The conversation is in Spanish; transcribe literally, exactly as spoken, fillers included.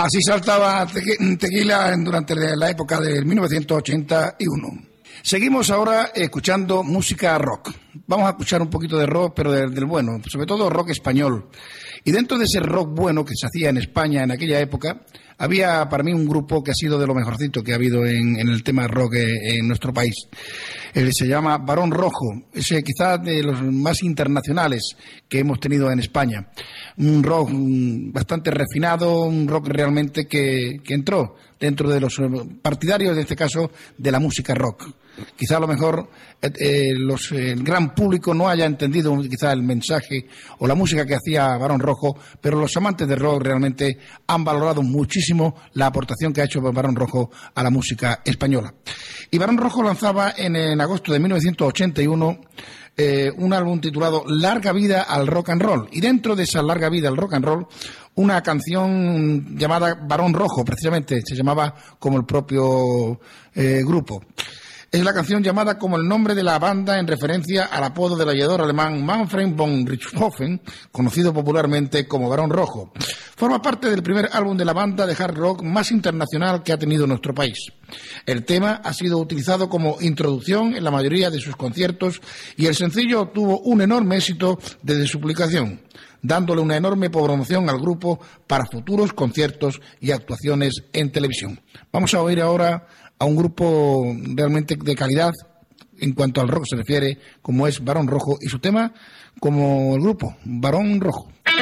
Así saltaba Tequila durante la época de mil novecientos ochenta y uno. Seguimos ahora escuchando música rock. Vamos a escuchar un poquito de rock, pero del, del bueno, sobre todo rock español. Y dentro de ese rock bueno que se hacía en España en aquella época, había para mí un grupo que ha sido de lo mejorcito que ha habido en, en el tema rock en, en nuestro país. Eh, se llama Barón Rojo, es eh, quizás de los más internacionales que hemos tenido en España. Un rock um, bastante refinado, un rock realmente que, que entró dentro de los partidarios, en este caso, de la música rock. Quizá a lo mejor eh, eh, los, eh, el gran público no haya entendido quizá el mensaje o la música que hacía Barón Rojo, pero los amantes de rock realmente han valorado muchísimo la aportación que ha hecho Barón Rojo a la música española. Y Barón Rojo lanzaba en, en agosto de mil novecientos ochenta y uno eh, un álbum titulado Larga Vida al Rock and Roll, y dentro de esa Larga Vida al Rock and Roll una canción llamada Barón Rojo, precisamente se llamaba como el propio eh, grupo. Es la canción llamada como el nombre de la banda en referencia al apodo del aviador alemán Manfred von Richthofen, conocido popularmente como Barón Rojo. Forma parte del primer álbum de la banda de hard rock más internacional que ha tenido nuestro país. El tema ha sido utilizado como introducción en la mayoría de sus conciertos y el sencillo obtuvo un enorme éxito desde su publicación, dándole una enorme promoción al grupo para futuros conciertos y actuaciones en televisión. Vamos a oír ahora a un grupo realmente de calidad en cuanto al rock se refiere, como es Barón Rojo, y su tema como el grupo Barón Rojo.